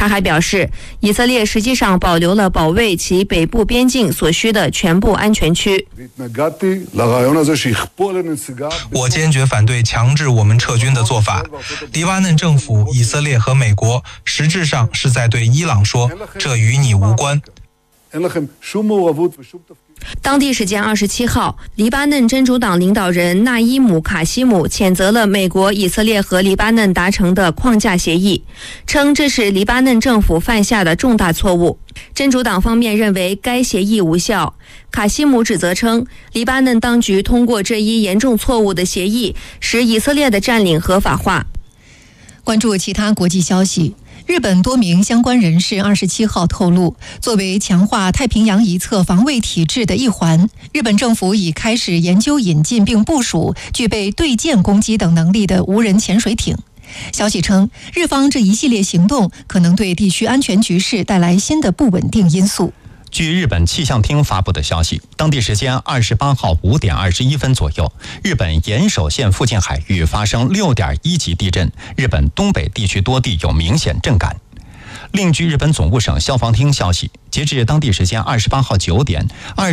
他还表示，以色列实际上保留了保卫其北部边境所需的全部安全区。 我坚决反对强制我们撤军的做法。黎巴嫩政府、以色列和美国实质上是在对伊朗说，这与你无关。 当地时间27号，黎巴嫩真主党领导人纳伊姆·卡西姆谴责了美国、以色列和黎巴嫩达成的框架协议，称这是黎巴嫩政府犯下的重大错误。真主党方面认为该协议无效，卡西姆指责称，黎巴嫩当局通过这一严重错误的协议，使以色列的占领合法化。 关注其他国际消息。日本多名相关人士27号透露，作为强化太平洋一侧防卫体制的一环，日本政府已开始研究引进并部署具备对舰攻击等能力的无人潜水艇。消息称，日方这一系列行动可能对地区安全局势带来新的不稳定因素。 据日本气象厅发布的消息，当地时间28号5点21分左右，日本岩手县附近海域发生6.1级地震，日本东北地区多地有明显震感。另据日本总务省消防厅消息，截至当地时间28号9点，